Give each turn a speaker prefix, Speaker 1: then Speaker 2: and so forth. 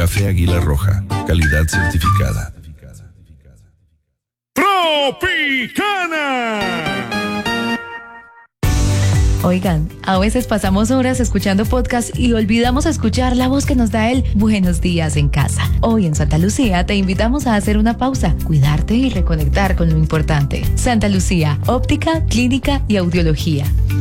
Speaker 1: Café Águila Roja, calidad certificada.
Speaker 2: Tropicana.
Speaker 3: Oigan, a veces pasamos horas escuchando podcast y olvidamos escuchar la voz que nos da el buenos días en casa. Hoy en Santa Lucía te invitamos a hacer una pausa, cuidarte y reconectar con lo importante. Santa Lucía, óptica, clínica y audiología.